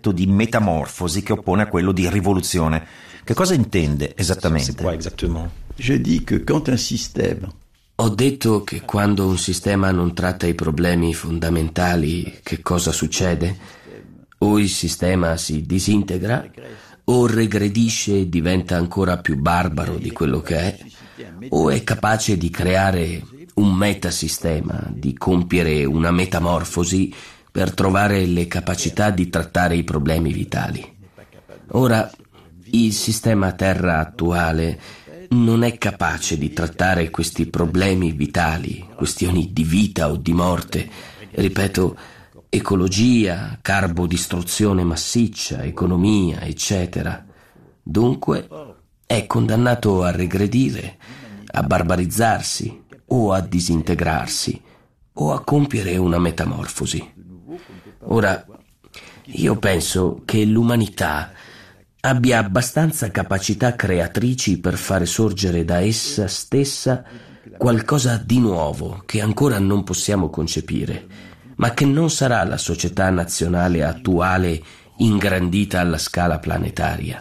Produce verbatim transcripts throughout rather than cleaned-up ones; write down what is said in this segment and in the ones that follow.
concetto di metamorfosi che oppone a quello di rivoluzione. Che cosa intende esattamente? Je dis que quand un système Ho detto che quando un sistema non tratta i problemi fondamentali, che cosa succede? O il sistema si disintegra, o regredisce e diventa ancora più barbaro di quello che è, o è capace di creare un metasistema, di compiere una metamorfosi per trovare le capacità di trattare i problemi vitali. Ora, il sistema Terra attuale non è capace di trattare questi problemi vitali, questioni di vita o di morte, ripeto, ecologia, carbodistruzione massiccia, economia, eccetera. Dunque è condannato a regredire, a barbarizzarsi o a disintegrarsi o a compiere una metamorfosi. Ora, io penso che l'umanità abbia abbastanza capacità creatrici per fare sorgere da essa stessa qualcosa di nuovo che ancora non possiamo concepire, ma che non sarà la società nazionale attuale ingrandita alla scala planetaria.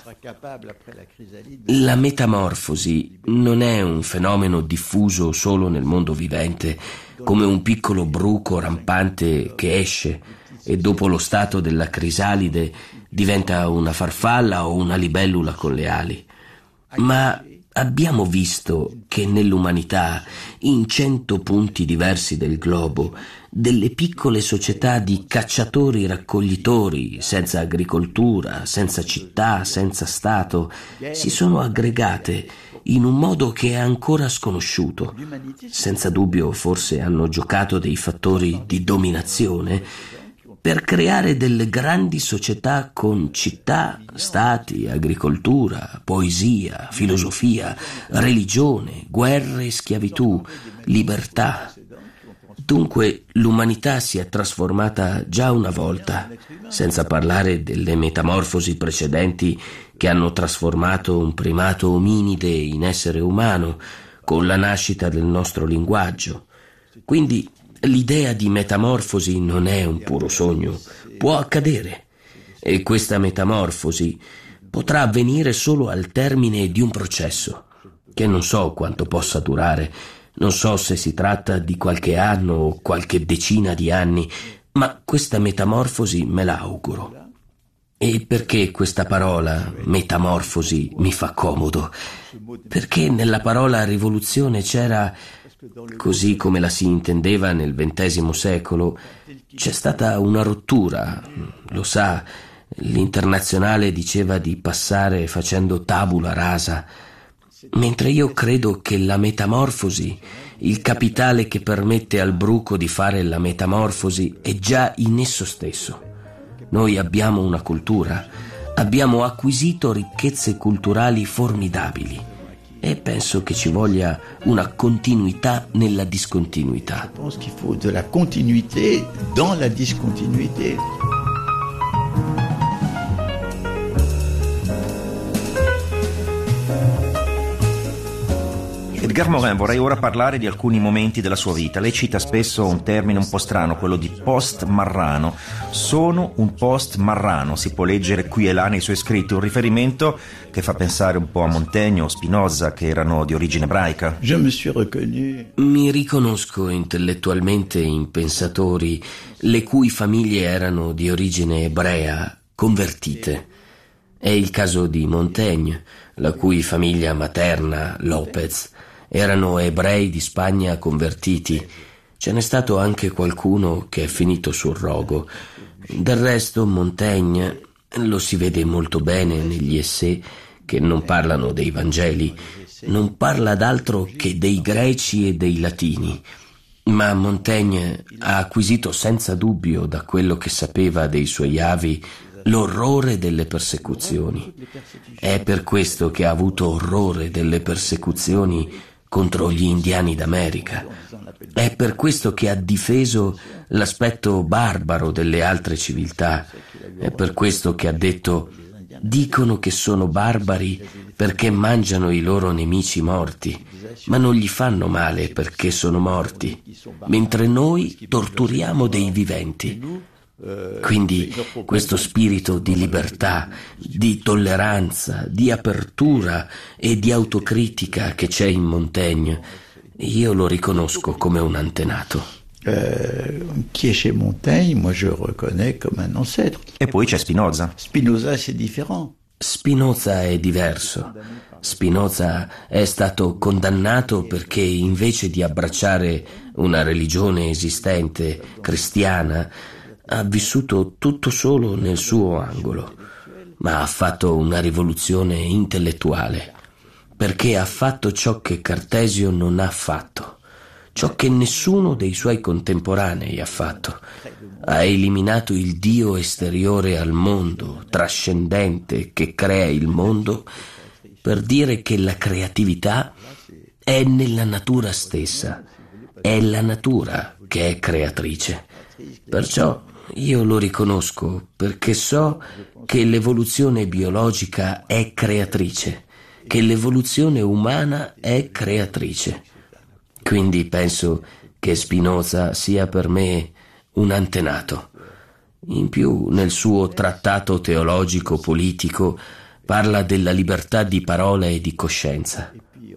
La metamorfosi non è un fenomeno diffuso solo nel mondo vivente, come un piccolo bruco rampante che esce e dopo lo stato della crisalide diventa una farfalla o una libellula con le ali. Ma abbiamo visto che nell'umanità, in cento punti diversi del globo, delle piccole società di cacciatori-raccoglitori, senza agricoltura, senza città, senza Stato, si sono aggregate in un modo che è ancora sconosciuto. Senza dubbio forse hanno giocato dei fattori di dominazione per creare delle grandi società con città, stati, agricoltura, poesia, filosofia, religione, guerre e schiavitù, libertà. Dunque l'umanità si è trasformata già una volta, senza parlare delle metamorfosi precedenti che hanno trasformato un primato ominide in essere umano, con la nascita del nostro linguaggio. Quindi l'idea di metamorfosi non è un puro sogno, può accadere, e questa metamorfosi potrà avvenire solo al termine di un processo, che non so quanto possa durare, non so se si tratta di qualche anno o qualche decina di anni, ma questa metamorfosi me la auguro. E perché questa parola, metamorfosi, mi fa comodo? Perché nella parola rivoluzione c'era, così come la si intendeva nel ventesimo secolo, c'è stata una rottura, lo sa, l'Internazionale diceva di passare facendo tabula rasa, mentre io credo che la metamorfosi, il capitale che permette al bruco di fare la metamorfosi, è già in esso stesso. Noi abbiamo una cultura, abbiamo acquisito ricchezze culturali formidabili e penso che ci voglia una continuità nella discontinuità. Je pense qu'il faut de la continuité dans la discontinuité. Edgar Morin, vorrei ora parlare di alcuni momenti della sua vita. Lei cita spesso un termine un po' strano, quello di post-marrano. Sono un post-marrano, si può leggere qui e là nei suoi scritti, un riferimento che fa pensare un po' a Montaigne o Spinoza, che erano di origine ebraica. Je me suis reconnu. Mi riconosco intellettualmente in pensatori le cui famiglie erano di origine ebrea, convertite. È il caso di Montaigne, la cui famiglia materna, Lopez, erano ebrei di Spagna convertiti. Ce n'è stato anche qualcuno che è finito sul rogo. Del resto Montaigne, lo si vede molto bene negli essai che non parlano dei Vangeli, non parla d'altro che dei greci e dei latini. Ma Montaigne ha acquisito senza dubbio da quello che sapeva dei suoi avi l'orrore delle persecuzioni. È per questo che ha avuto orrore delle persecuzioni contro gli indiani d'America. È per questo che ha difeso l'aspetto barbaro delle altre civiltà. È per questo che ha detto: dicono che sono barbari perché mangiano i loro nemici morti, ma non gli fanno male perché sono morti, mentre noi torturiamo dei viventi. Quindi questo spirito di libertà, di tolleranza, di apertura e di autocritica che c'è in Montaigne, io lo riconosco come un antenato. Euh, qui est chez Montaigne, moi je le reconnais comme un ancêtre. E poi c'è Spinoza. Spinoza c'est différent. Spinoza è diverso. Spinoza è stato condannato perché invece di abbracciare una religione esistente, cristiana, ha vissuto tutto solo nel suo angolo, ma ha fatto una rivoluzione intellettuale, perché ha fatto ciò che Cartesio non ha fatto, ciò che nessuno dei suoi contemporanei ha fatto. Ha eliminato il Dio esteriore al mondo, trascendente, che crea il mondo, per dire che la creatività è nella natura stessa, è la natura che è creatrice. Perciò io lo riconosco perché so che l'evoluzione biologica è creatrice, che l'evoluzione umana è creatrice. Quindi penso che Spinoza sia per me un antenato. In più, nel suo trattato teologico-politico parla della libertà di parola e di coscienza.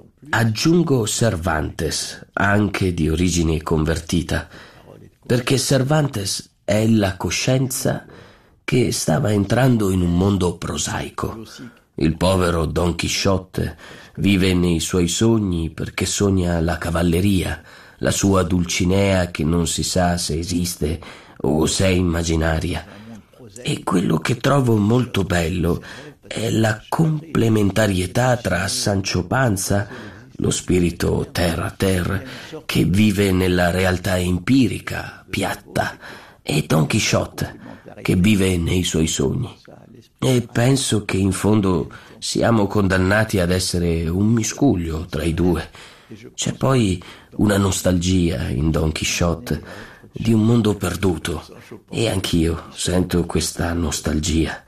Aggiungo Cervantes, anche di origine convertita, perché Cervantes è la coscienza che stava entrando in un mondo prosaico. Il povero Don Chisciotte vive nei suoi sogni perché sogna la cavalleria, la sua Dulcinea che non si sa se esiste o se è immaginaria. E quello che trovo molto bello è la complementarietà tra Sancho Panza, lo spirito terra a terra, che vive nella realtà empirica, piatta, e Don Chisciotte, che vive nei suoi sogni. E penso che in fondo siamo condannati ad essere un miscuglio tra i due. C'è poi una nostalgia in Don Chisciotte di un mondo perduto, e anch'io sento questa nostalgia.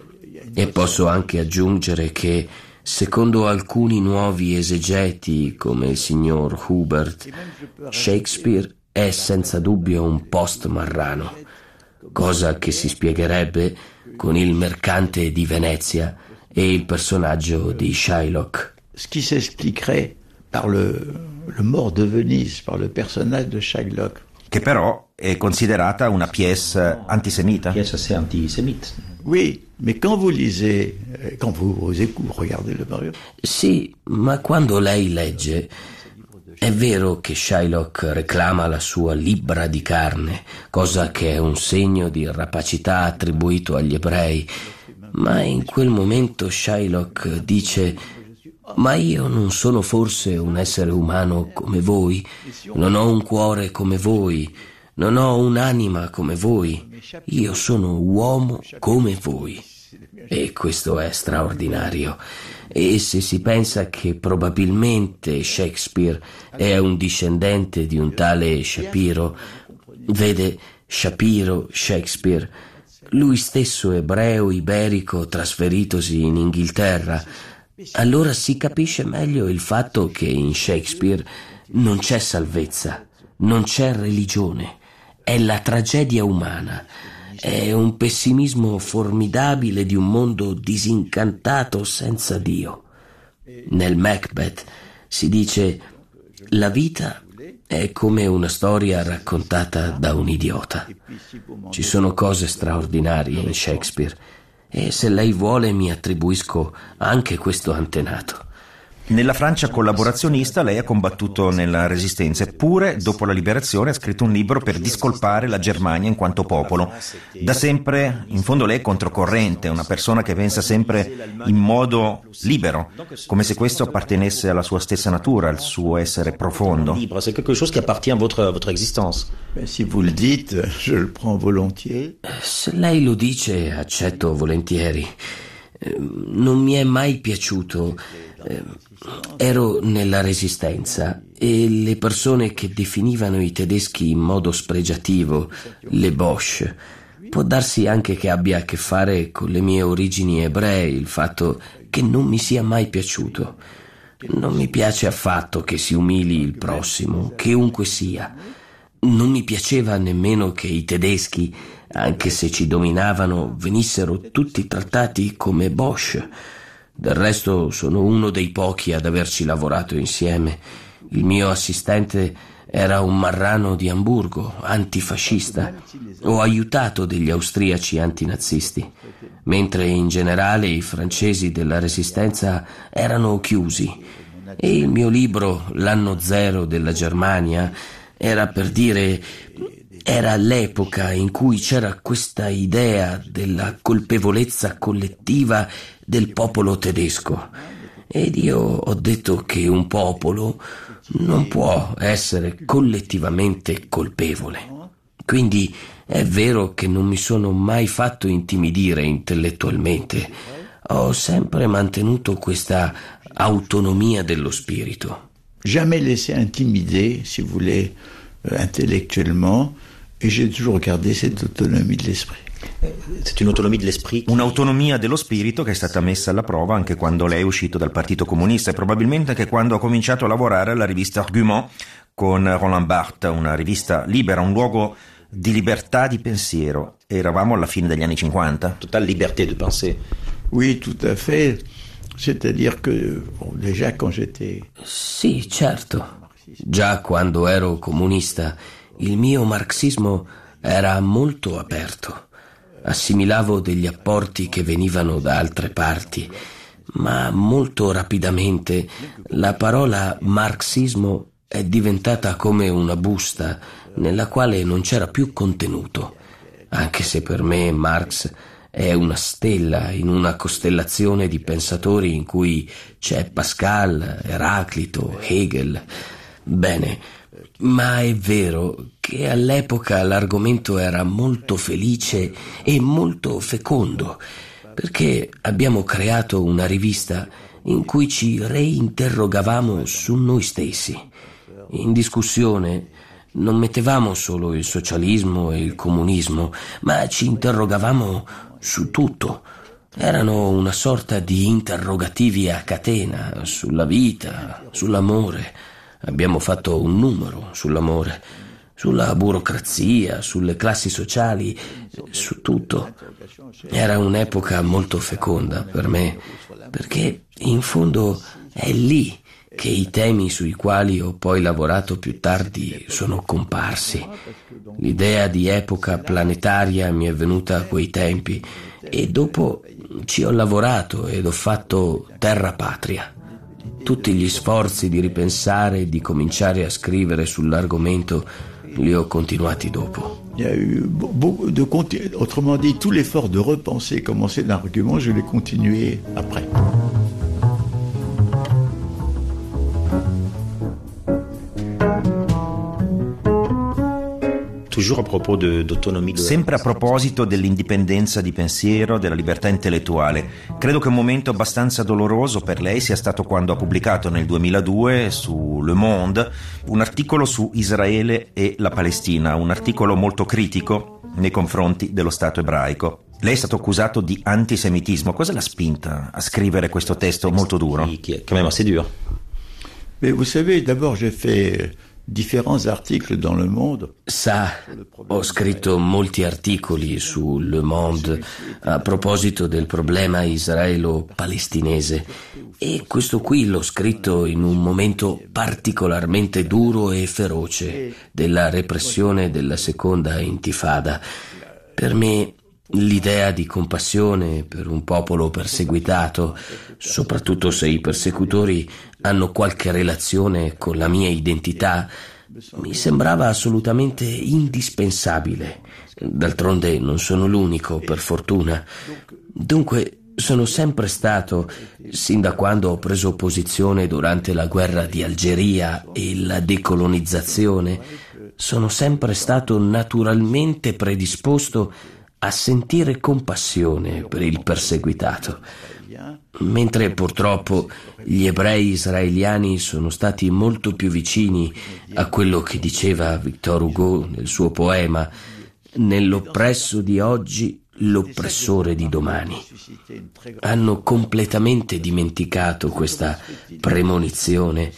E posso anche aggiungere che, secondo alcuni nuovi esegeti come il signor Hubert, Shakespeare è senza dubbio un post-marrano, cosa che si spiegherebbe con il mercante di Venezia e il personaggio di Shylock. Ce qui s'expliquerait par le, le mort de Venise, par le personnage de Shylock. Che però è considerata una pièce antisemita. Pièce assez antisémite. Oui, mais quand vous lisez, quand vous, vous écoutez, regardez le Mario. Sì, ma quando lei legge, è vero che Shylock reclama la sua libbra di carne, cosa che è un segno di rapacità attribuito agli ebrei, ma in quel momento Shylock dice: ma io non sono forse un essere umano come voi? Non ho un cuore come voi, non ho un'anima come voi, io sono uomo come voi. E questo è straordinario. E se si pensa che probabilmente Shakespeare è un discendente di un tale Shapiro, vede, Shapiro, Shakespeare, lui stesso ebreo iberico trasferitosi in Inghilterra, allora si capisce meglio il fatto che in Shakespeare non c'è salvezza, non c'è religione, è la tragedia umana, è un pessimismo formidabile di un mondo disincantato senza Dio. Nel Macbeth si dice: la vita è come una storia raccontata da un idiota. Ci sono cose straordinarie in Shakespeare, e se lei vuole mi attribuisco anche questo antenato. Nella Francia collaborazionista lei ha combattuto nella Resistenza, eppure dopo la liberazione ha scritto un libro per discolpare la Germania in quanto popolo. Da sempre, in fondo lei è controcorrente, una persona che pensa sempre in modo libero, come se questo appartenesse alla sua stessa natura, al suo essere profondo. C'est quelque chose qui appartient à votre, à votre existence. Si vous le dites, je le prends volontiers. Se lei lo dice, accetto volentieri. Non mi è mai piaciuto. Ero nella Resistenza e le persone che definivano i tedeschi in modo spregiativo, le Boche, può darsi anche che abbia a che fare con le mie origini ebree, il fatto che non mi sia mai piaciuto. Non mi piace affatto che si umili il prossimo, chiunque sia. Non mi piaceva nemmeno che i tedeschi, anche se ci dominavano, venissero tutti trattati come Bosch. Del resto sono uno dei pochi ad averci lavorato insieme. Il mio assistente era un marrano di Amburgo, antifascista. Ho aiutato degli austriaci antinazisti, mentre in generale i francesi della Resistenza erano chiusi. E il mio libro, L'anno zero della Germania, era per dire... Era l'epoca in cui c'era questa idea della colpevolezza collettiva del popolo tedesco. Ed io ho detto che un popolo non può essere collettivamente colpevole. Quindi è vero che non mi sono mai fatto intimidire intellettualmente. Ho sempre mantenuto questa autonomia dello spirito. Jamais laissé intimider, si vous voulez, euh, intellectuellement. Et j'ai toujours gardé cette autonomie de l'esprit. C'est une autonomie de l'esprit. Un'autonomia dello spirito che è stata messa alla prova anche quando lei è uscito dal Partito Comunista e probabilmente anche quando ha cominciato a lavorare alla rivista Argument con Roland Barthes, una rivista libera, un luogo di libertà di pensiero. Eravamo alla fine degli anni cinquanta. Totale liberté de penser. Oui, tout à fait. C'est-à-dire que, bon, déjà quand j'étais... Sì, certo. Già quando ero comunista, il mio marxismo era molto aperto. Assimilavo degli apporti che venivano da altre parti, ma molto rapidamente la parola marxismo è diventata come una busta nella quale non c'era più contenuto, anche se per me Marx è una stella in una costellazione di pensatori in cui c'è Pascal, Eraclito, Hegel. Bene, ma è vero che all'epoca l'argomento era molto felice e molto fecondo, perché abbiamo creato una rivista in cui ci reinterrogavamo su noi stessi. In discussione non mettevamo solo il socialismo e il comunismo, ma ci interrogavamo su tutto. Erano una sorta di interrogativi a catena sulla vita, sull'amore. Abbiamo fatto un numero sull'amore, sulla burocrazia, sulle classi sociali, su tutto. Era un'epoca molto feconda per me, perché in fondo è lì che i temi sui quali ho poi lavorato più tardi sono comparsi. L'idea di epoca planetaria mi è venuta a quei tempi e dopo ci ho lavorato ed ho fatto Terra Patria. Tutti gli sforzi di ripensare e di cominciare a scrivere sull'argomento li ho continuati dopo. Il y a eu beaucoup de conti- autrement dit, tout l'effort de repenser, commencer d'un argument, je l'ai continué après. Toujours à propos de, d'autonomie de... Sempre a proposito dell'indipendenza di pensiero, della libertà intellettuale, credo che un momento abbastanza doloroso per lei sia stato quando ha pubblicato nel duemiladue su Le Monde un articolo su Israele e la Palestina, un articolo molto critico nei confronti dello Stato ebraico. Lei è stato accusato di antisemitismo. Cosa l'ha spinta a scrivere questo testo molto duro? Qui est quand même assez dur. Mais vous savez, d'abord j'ai fait différents articles dans Le Monde. Sa, ho scritto molti articoli su Le Monde a proposito del problema israelo-palestinese e questo qui l'ho scritto in un momento particolarmente duro e feroce della repressione della seconda intifada. Per me l'idea di compassione per un popolo perseguitato, soprattutto se i persecutori hanno qualche relazione con la mia identità, mi sembrava assolutamente indispensabile. D'altronde non sono l'unico, per fortuna. Dunque sono sempre stato, sin da quando ho preso posizione durante la guerra di Algeria e la decolonizzazione, sono sempre stato naturalmente predisposto a sentire compassione per il perseguitato, mentre purtroppo gli ebrei israeliani sono stati molto più vicini a quello che diceva Victor Hugo nel suo poema: nell'oppresso di oggi l'oppressore di domani. Hanno completamente dimenticato questa premonizione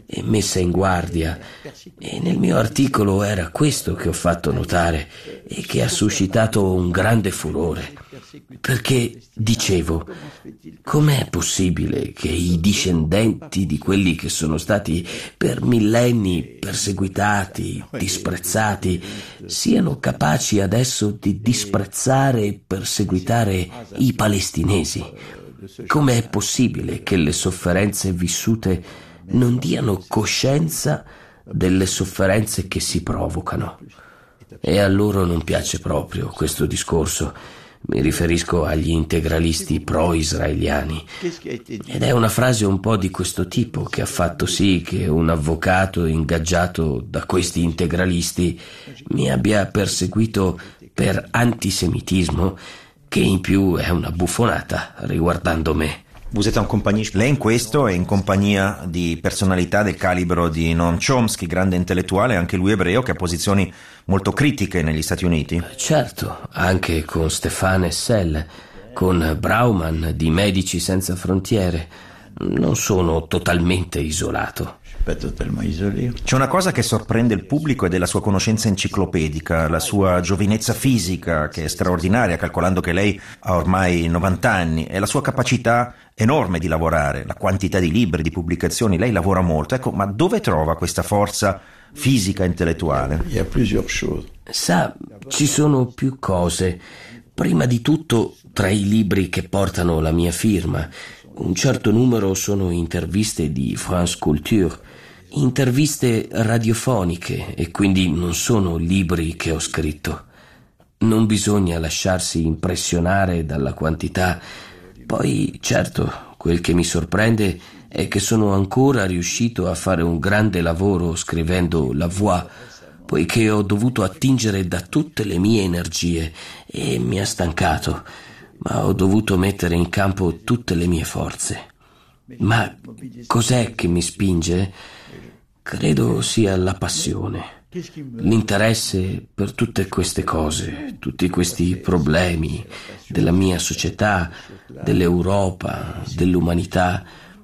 e messa in guardia, e nel mio articolo era questo che ho fatto notare e che ha suscitato un grande furore, perché dicevo: com'è possibile che i discendenti di quelli che sono stati per millenni perseguitati, disprezzati, siano capaci adesso di disprezzare e perseguitare i palestinesi? Com'è possibile che le sofferenze vissute non diano coscienza delle sofferenze che si provocano? E a loro non piace proprio questo discorso. Mi riferisco agli integralisti pro-israeliani. Ed è una frase un po' di questo tipo che ha fatto sì che un avvocato ingaggiato da questi integralisti mi abbia perseguito per antisemitismo, che in più è una buffonata riguardando me. Vous êtes en compagnie. Lei in questo è in compagnia di personalità del calibro di Noam Chomsky, grande intellettuale, anche lui ebreo, che ha posizioni molto critiche negli Stati Uniti. Certo, anche con Stéphane Hessel, con Brauman di Medici Senza Frontiere. Non sono totalmente isolato. C'è una cosa che sorprende il pubblico ed è la sua conoscenza enciclopedica, la sua giovinezza fisica, che è straordinaria, calcolando che lei ha ormai novanta anni, e la sua capacità enorme di lavorare, la quantità di libri, di pubblicazioni. Lei lavora molto. Ecco, ma dove trova questa forza fisica e intellettuale? Sa, ci sono più cose. Prima di tutto, tra i libri che portano la mia firma, un certo numero sono interviste di France Culture, interviste radiofoniche, e quindi non sono libri che ho scritto. Non bisogna lasciarsi impressionare dalla quantità. Poi, certo, quel che mi sorprende è che sono ancora riuscito a fare un grande lavoro scrivendo La Voix, poiché ho dovuto attingere da tutte le mie energie e mi ha stancato, ma ho dovuto mettere in campo tutte le mie forze. Ma cos'è che mi spinge? Credo sia la passione, l'interesse per tutte queste cose, tutti questi problemi della mia società, dell'Europa, dell'umanità.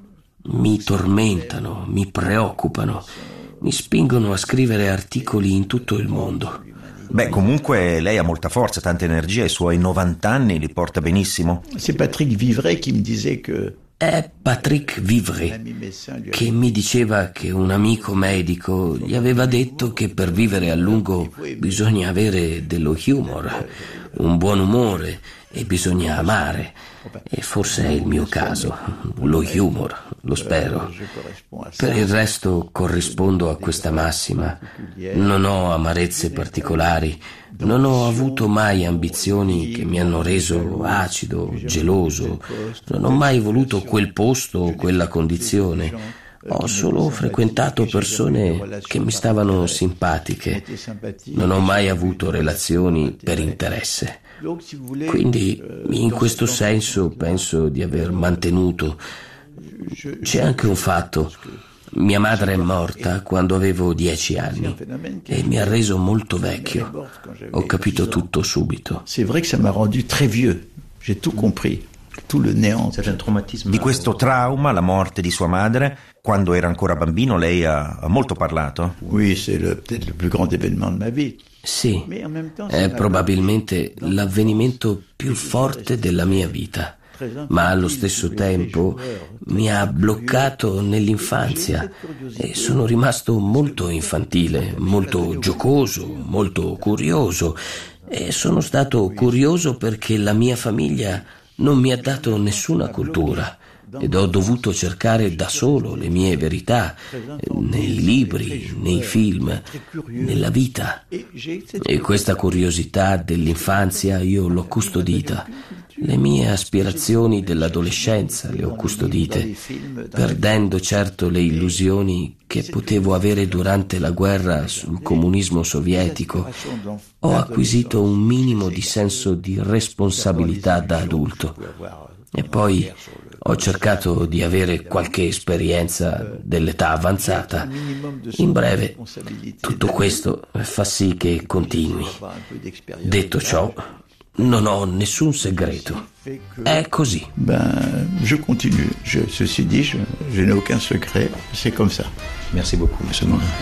Mi tormentano, mi preoccupano, mi spingono a scrivere articoli in tutto il mondo. Beh, comunque lei ha molta forza, tanta energia, i suoi novanta anni li porta benissimo. C'est Patrick Vivray qui me disait que È Patrick Vivray che mi diceva che un amico medico gli aveva detto che per vivere a lungo bisogna avere dello humor, un buon umore, e bisogna amare. E forse è il mio caso, lo humor, lo spero. Per il resto corrispondo a questa massima. Non ho amarezze particolari, non ho avuto mai ambizioni che mi hanno reso acido, geloso, non ho mai voluto quel posto o quella condizione. Ho solo frequentato persone che mi stavano simpatiche. Non ho mai avuto relazioni per interesse. Quindi, in questo senso, penso di aver mantenuto. C'è anche un fatto. Mia madre è morta quando avevo dieci anni e mi ha reso molto vecchio. Ho capito tutto subito. C'est vrai que ça m'a rendu très vieux. J'ai tout compris. Tout le néant. Di questo trauma, la morte di sua madre, quando era ancora bambino, lei ha, ha molto parlato? Oui, c'est le, peut-être le plus grand événement de ma vie. Sì, è probabilmente l'avvenimento più forte della mia vita, ma allo stesso tempo mi ha bloccato nell'infanzia e sono rimasto molto infantile, molto giocoso, molto curioso, e sono stato curioso perché la mia famiglia non mi ha dato nessuna cultura ed ho dovuto cercare da solo le mie verità nei libri, nei film, nella vita. E questa curiosità dell'infanzia io l'ho custodita. Le mie aspirazioni dell'adolescenza le ho custodite, perdendo certo le illusioni che potevo avere durante la guerra sul comunismo sovietico. Ho acquisito un minimo di senso di responsabilità da adulto. E poi ho cercato di avere qualche esperienza dell'età avanzata. In breve, tutto questo fa sì che continui. Detto ciò, Non ho nessun segreto. È così. Ben, je continue. Je, ceci dit, je, je n'ai aucun secret. C'est comme ça. Merci beaucoup, monsieur Morin.